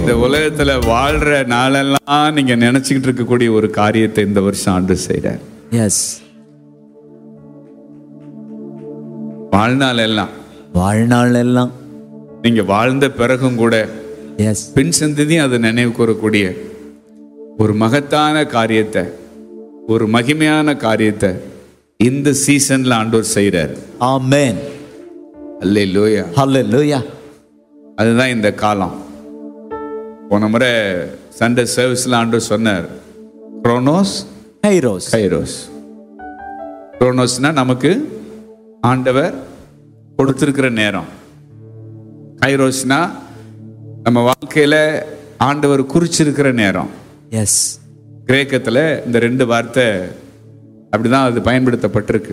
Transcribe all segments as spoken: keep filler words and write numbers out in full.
இந்த உலகத்துல வாழ்ற நாளெல்லாம் நீங்க நினைச்சுக்கிட்டு இருக்கக்கூடிய ஒரு காரியத்தை இந்த வருஷம் ஆண்டு செய்றார். எஸ். வாழ்நாள் எல்லாம் வாழ்நாள் எல்லாம் நீங்க வாழ்ந்த பிறகும் கூட எஸ் பின் சந்ததியும் அதை நினைவு கூறக்கூடிய ஒரு மகத்தான காரியத்தை, ஒரு மகிமையான காரியத்தை இந்த சீசன்ல ஆண்டவர் செய்றார். ஆமென். அல்லேலூயா. ஹல்லேலூயா. அதுதான் இந்த காலம். போன முறை சண்டே சர்வீஸ்ல ஆண்டவர் சொன்னார், குரோனோஸ் கைரோஸ். கைரோஸ். குரோனோஸ்னா நமக்கு ஆண்டவர் கொடுத்திருக்கிற நேரம். கைரோஸ்னா நம்ம வாழ்க்கையில ஆண்டவர் குறிச்சிருக்கிற நேரம். எஸ். கிரேக்கத்துல இந்த ரெண்டு வார்த்தை அப்படிதான் அது பயன்படுத்தப்பட்டிருக்கு.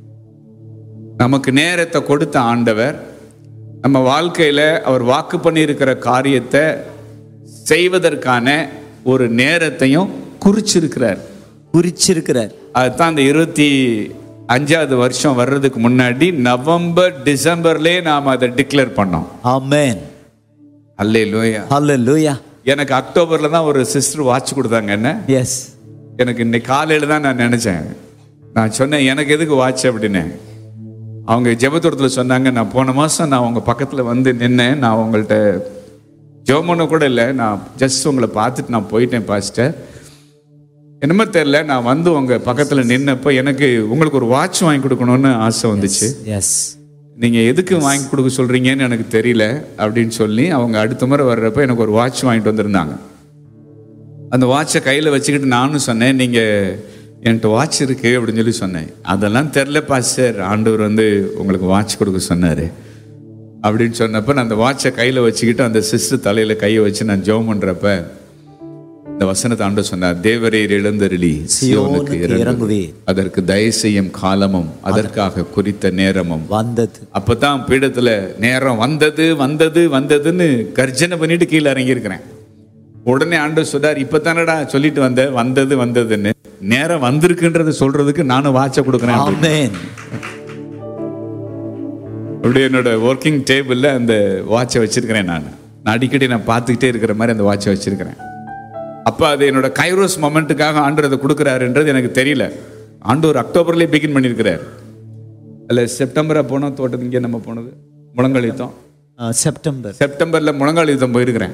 நமக்கு நேரத்தை கொடுத்த ஆண்டவர் நம்ம வாழ்க்கையில அவர் வாக்கு பண்ணி இருக்கிற காரியத்தை செய்வதற்கான ஒரு நேரத்தையும் குறிச்சிருக்கிறார் குறிச்சிருக்கிறார் அதுதான் அந்த இருபத்தி அஞ்சாவது வருஷம் வர்றதுக்கு முன்னாடி நவம்பர் டிசம்பர்லயே நாம அதை டிக்ளேர் பண்ணோம். ஆமென். அல்லேலூயா. ஹல்லேலூயா. எனக்கு அக்டோபர்ல தான் ஒரு சிஸ்டர் வாட்ச் கொடுத்தாங்க. என்ன, எஸ். எனக்கு இன்னைக்கு காலையில தான் நான் நினைச்சேன். நான் சொன்னேன், எனக்கு எதுக்கு வாட்ச் அப்படின்னு. அவங்க ஜெபத்தூரத்தில் சொன்னாங்க, நான் போன மாசம் நான் உங்க பக்கத்துல வந்து நின்னேன், நான் உங்கள்கிட்ட ஜெபமனு கூட இல்லை, நான் ஜஸ்ட் உங்களை பார்த்துட்டு நான் போயிட்டேன் பாஸ்டர். என்னமோ தெரியல, நான் வந்து உங்க பக்கத்துல நின்னப்போ எனக்கு உங்களுக்கு ஒரு வாட்ச் வாங்கி கொடுக்கணும்னு ஆசை வந்துச்சு. எஸ். நீங்க எதுக்கு வாங்கி கொடுக்க சொல்றீங்கன்னு எனக்கு தெரியல அப்படின்னு சொல்லி அவங்க அடுத்த முறை வர்றப்ப எனக்கு ஒரு வாட்ச் வாங்கிட்டு வந்திருந்தாங்க. அந்த வாட்சை கையில வச்சுக்கிட்டு நானும் சொன்னேன், நீங்க என்கிட்ட வாட்ச் இருக்கு அப்படின்னு சொல்லி சொன்னேன். அதெல்லாம் தெரில பாஸ்டர், ஆண்டவர் வந்து உங்களுக்கு வாட்ச் கொடுக்க சொன்னாரு அப்படின்னு சொன்னப்ப நான் அந்த வாட்சை கையில வச்சுக்கிட்டு அந்த சிஸ்டர் தலையில கையை வச்சு நான் ஜெபம் பண்றப்ப இந்த வசனத்தை ஆண்டவர் சொன்னார், தேவரீர் எழுந்தருளி சீயோனுக்கு இறங்குவே, அதற்கு தயவு செய்யும் காலமும் அதற்காக குறித்த நேரமும் வந்தது. அப்பதான் பீடத்துல நேரம் வந்தது வந்தது வந்ததுன்னு கர்ஜனை பண்ணிட்டு கீழே இறங்கி இருக்கிறேன். உடனே ஆண்டவர் சொன்னார், இப்பதானடா சொல்லிட்டு வந்த வந்தது வந்ததுன்னு, நேரம் வந்திருக்குன்றது சொல்றதுக்கு நானும் வாட்சை கொடுக்குறேன். ஆமென். அப்படி என்னோட ஒர்க்கிங் டேபிள்ல அந்த வாட்சை வச்சிருக்கிறேன். நான் நான் அடிக்கடி நான் பார்த்துக்கிட்டே இருக்கிற மாதிரி அந்த வாட்சை வச்சிருக்கிறேன். அப்ப அது என்னோட கைரோஸ் மொமெண்ட்டுக்காக ஆண்டவர் அதை கொடுக்குறாருன்றது எனக்கு தெரியல. ஆண்டவர் அக்டோபர்லேயே பிகின் பண்ணியிருக்கிறார். அல்ல செப்டம்பரா போனோம் தோட்டத்து, இங்கே நம்ம போனது முழங்கால் யுத்தம். செப்டம்பர் செப்டம்பர்ல முழங்கால் யுத்தம் போயிருக்கிறேன்.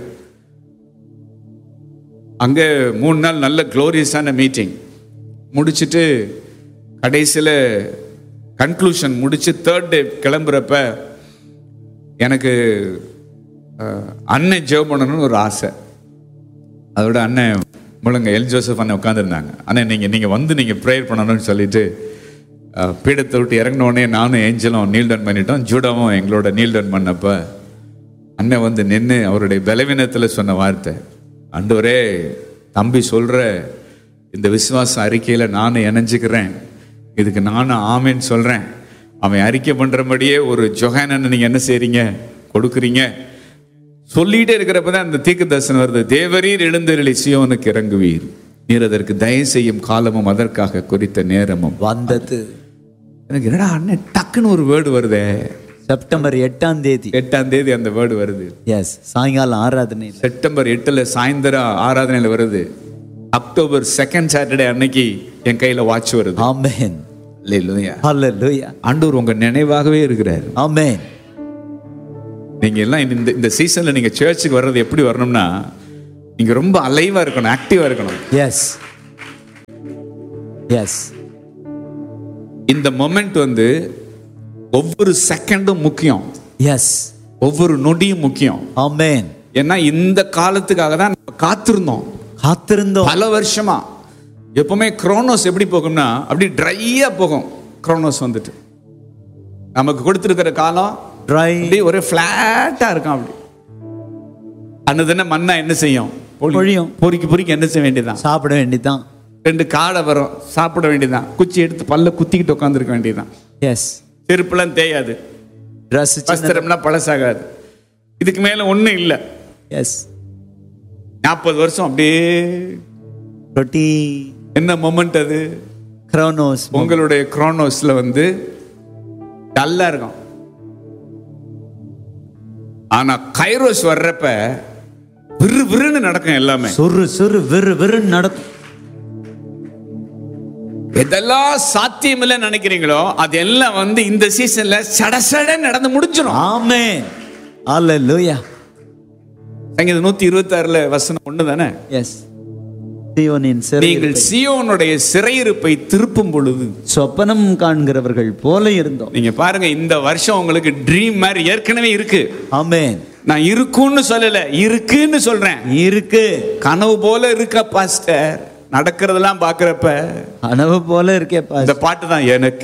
அங்க மூணு நாள் நல்ல க்ளோரியஸான மீட்டிங் முடிச்சுட்டு கடைசியில கன்க்ளூஷன் முடிச்சு தேர்ட் டே கிளம்புறப்ப எனக்கு அண்ணன் ஜெபம் பண்ணணும்னு ஒரு ஆசை. அதோட அண்ணன் முழங்க எல் ஜோசப் அண்ணன் உட்காந்துருந்தாங்க. அண்ணன் நீங்கள் நீங்கள் வந்து நீங்கள் ப்ரேயர் பண்ணணும்னு சொல்லிட்டு பீடத்தை விட்டு இறங்கினோடனே நானும் ஏஞ்சலும் நீல் டவுன் பண்ணிட்டோம். ஜூடாவும் எங்களோட நீல் டவுன் பண்ணப்ப அண்ணன் வந்து நின்று அவருடைய பலவீனத்தில் சொன்ன வார்த்தை, ஆண்டவரே தம்பி சொல்கிற இந்த விசுவாச அறிக்கையில் நானும் இணைஞ்சிக்கிறேன், இதுக்கு நானும் ஆமேன்னு சொல்கிறேன். அவன் அறிக்கை பண்ணுறபடியே ஒரு ஜொஹானன்னு நீங்கள் என்ன செய்கிறீங்க, கொடுக்குறீங்க. சொல்லிட்டே இருக்கிறப்ப தான் அந்த தீர்க்க தரிசனம் வருது, தேவரீர் எழுந்தருளி சீயோனுக்கு இறங்குவீர், நீர் அதற்கு தயவு செய்யும் காலமும் அதற்காக குறித்த நேரமும் வந்தது. எனக்கு என்னடா அண்ணன் டக்குன்னு ஒரு வேர்டு வருதே. செப்டம்பர் எட்டாம் தேதி எட்டாம் தேதி அந்த வேர்டு வருது. எஸ். சாயங்காலம் ஆராதனை. செப்டம்பர் எட்டுல சாயந்தரம் ஆராதனையில வருது. அக்டோபர் செகண்ட் சாட்டர்டே அன்னைக்கு என் கையில வாட்ச் வருது. ஆமென். அல்லேலூயா. ஹல்லேலூயா. ஆண்டவர் உங்க நினைவாகவே இருக்கிறார். ஆமென். நீங்க எல்லாம் இந்த இந்த சீசன்ல நீங்க சர்ச்சுக்கு வர்றது எப்படி வரணும்னா, நீங்க ரொம்ப அலைவா இருக்கணும், ஆக்டிவா இருக்கணும். எஸ். எஸ். இந்த மொமெண்ட் வந்து ஒவ்வொரு செகண்டும் முக்கியம். எஸ். ஒவ்வொரு நொடியும் முக்கியம். ஆமென். ஏன்னா இந்த காலத்துக்காக தான் நம்ம காத்திருந்தோம் காத்திருந்தோம் பல வருஷமா. எப்பவுமே குரோனோஸ் எப்படி போகும்னா அப்படி ட்ரையா போகும். குரோனோஸ் வந்துட்டு நமக்கு கொடுத்திருக்கிற காலம் ட்ரை, ஒரே பிளாட்டா இருக்கும். அப்படி அன்னதான மண்ணா என்ன செய்யும், பொழியும். பொறிக்கு பொறிக்கு என்ன செய்ய வேண்டியதான், சாப்பிட வேண்டியதான். ரெண்டு காடை வரும், சாப்பிட வேண்டியதான். குச்சி எடுத்து பல்ல குத்திக்கிட்டு உட்காந்துருக்க வேண்டியதான். எஸ். செருப்புலாம் தேயாது, ட்ரெஸ் வஸ்திரம்லாம் பழசாகாது. இதுக்கு மேல ஒண்ணும் இல்லை. எஸ். நாற்பது வருஷம் அப்படியே ரொட்டி. என்ன மொமெண்ட் அது, குரோனோஸ். உங்களுடைய குரோனோஸ்ல வந்து டல்லா இருக்கும். ஆனா கைரோஸ் வர்றப்ப விறு விறுன்னு நடக்கும் எல்லாமே. சுரு சுரு விறு விறுன்னு நடக்கும். எதெல்லாம் சாத்தியம் இல்ல நினைக்கிறீங்களோ அதெல்லாம் வந்து இந்த சீசன்ல சடசட நடந்து முடிஞ்சிடும். ஆமென். ஹalleluya. சங்கீதம் நூத்தி இருபத்தி ஆறுல வசனம் ஒண்ணு தானே? எஸ். சீயோனின் நீங்கள் சிறையிருப்பை சீயோனுடைய சிறையிருப்பை திருப்பும் பொழுது சொப்பனம் காண்கிறவர்கள் போல இருந்தோம். நீங்க பாருங்க, இந்த வருஷம் உங்களுக்கு ட்ரீம் மாதிரி ஏற்கனவே இருக்கு. ஆமென். நான் இருக்குன்னு சொல்லல, இருக்குன்னு சொல்றேன். இருக்கு. கனவு போல இருக்க பாஸ்டர், நடக்கிறதெல்லாம் பாக்குறப்ப கனவு போல இருக்கே இந்த பாட்டு தான் எனக்கு